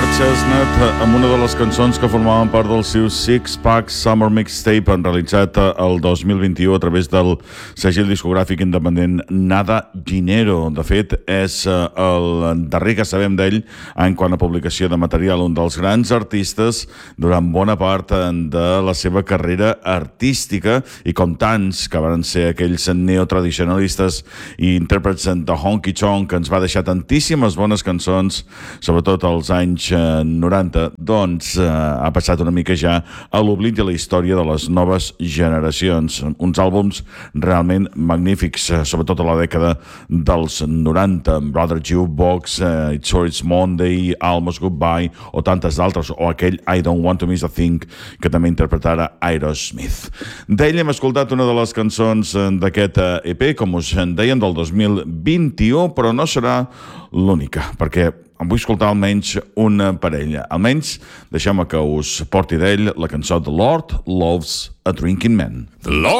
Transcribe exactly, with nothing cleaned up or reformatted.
Chestnut amb una de les cançons que formaven part del seu Six Pack Summer Mixtape realitzat el dos mil vint-i-u a través del segell discogràfic independent Nada Dinero. De fet, és el darrer que sabem d'ell en quant a publicació de material, un dels grans artistes durant bona part de la seva carrera artística, i com tants que van ser aquells neotradicionalistes i intèrprets de honky tonk que ens va deixar tantíssimes bones cançons, sobretot als anys noranta, doncs eh, ha passat una mica ja a l'oblit de la història de les noves generacions. Uns àlbums realment magnífics, eh, sobretot a la dècada dels noranta, Brother Jukebox, eh, It's So It's Monday, Almost Goodbye, o tantes d'altres, o aquell I Don't Want to Miss a Thing, que també interpretara Aerosmith. D'ell hem escoltat una de les cançons d'aquest E P, com us en deien, del dos mil vint-i-u, però no serà l'única, perquè em vull escoltar almenys una parella. Almenys deixeu-me que us porti d'ell la cançó The Lord Loves a Drinking Man. The Lord